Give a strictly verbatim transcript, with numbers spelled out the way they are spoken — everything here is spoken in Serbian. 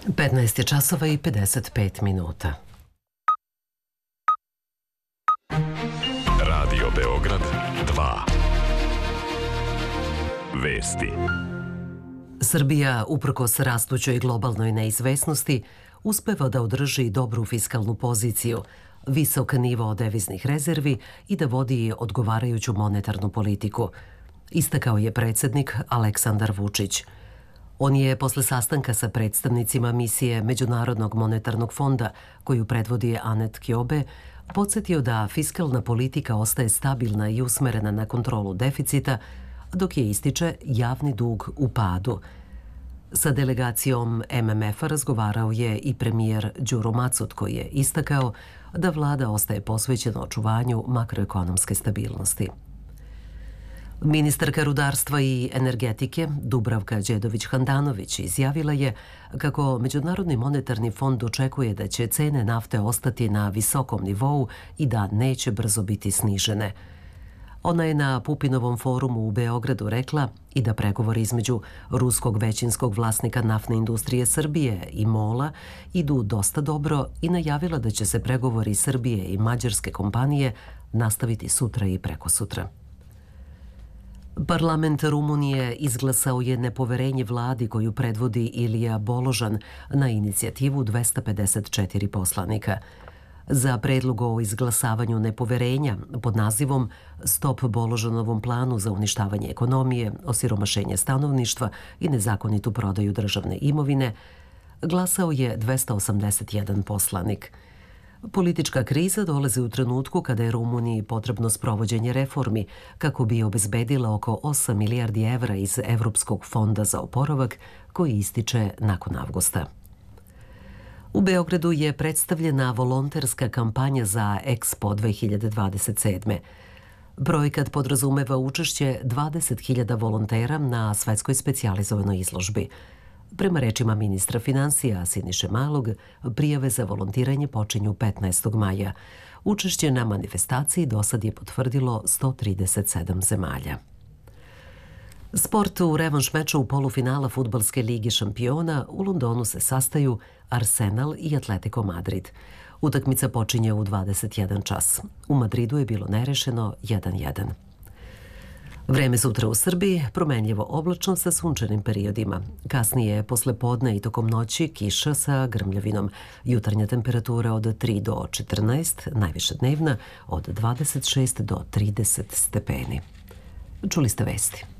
petnaest je časova i pedeset pet minuta. Radio Beograd dva. Vesti. Srbija, uprkos rastućoj globalnoj neizvesnosti, uspeva da održi dobru fiskalnu poziciju, visok nivo deviznih rezervi i da vodi odgovarajuću monetarnu politiku, istakao je predsjednik Aleksandar Vučić. On je posle sastanka sa predstavnicima misije Međunarodnog monetarnog fonda, koju predvodi Anet Kjobe, podsjetio da fiskalna politika ostaje stabilna i usmerena na kontrolu deficita, dok je ističe javni dug u padu. Sa delegacijom M M F-a razgovarao je i premijer Đuro Macut, koji je istakao da vlada ostaje posvećena očuvanju makroekonomske stabilnosti. Ministarka rudarstva i energetike Dubravka Đedović-Handanović izjavila je kako Međunarodni monetarni fond očekuje da će cene nafte ostati na visokom nivou i da neće brzo biti snižene. Ona je na Pupinovom forumu u Beogradu rekla i da pregovori između ruskog većinskog vlasnika naftne industrije Srbije i MOL-a idu dosta dobro i najavila da će se pregovori Srbije i mađarske kompanije nastaviti sutra i prekosutra. Parlament Rumunije izglasao je nepoverenje vladi koju predvodi Ilija Boložan na inicijativu dvesta pedeset četiri poslanika. Za predlog o izglasavanju nepoverenja pod nazivom Stop Boložanovom planu za uništavanje ekonomije, osiromašenje stanovništva i nezakonitu prodaju državne imovine glasao je dvesta osamdeset jedan poslanik. Politička kriza dolazi u trenutku kada je Rumuniji potrebno sprovođenje reformi kako bi obezbedila oko osam milijardi evra iz Evropskog fonda za oporavak koji ističe nakon avgusta. U Beogradu je predstavljena volonterska kampanja za Expo dve hiljade dvadeset sedme. Projekat podrazumeva učešće dvadeset hiljada volontera na svetskoj specijalizovanoj izložbi. Prema rečima ministra finansija Siniše Malog, prijave za volontiranje počinju petnaestog maja. Učešće na manifestaciji dosad je potvrdilo sto trideset sedam zemalja. Sport u revanš meču u polufinala Fudbalske lige šampiona u Londonu se sastaju Arsenal i Atletico Madrid. Utakmica počinje u dvadeset jedan čas. U Madridu je bilo nerešeno jedan jedan. Vreme sutra u Srbiji promenljivo oblačno sa sunčanim periodima. Kasnije posle podne i tokom noći kiša sa grmljavinom. Jutarnja temperatura od tri do četrnaest, najviša dnevna od dvadeset šest do trideset stepeni. Čuli ste vesti.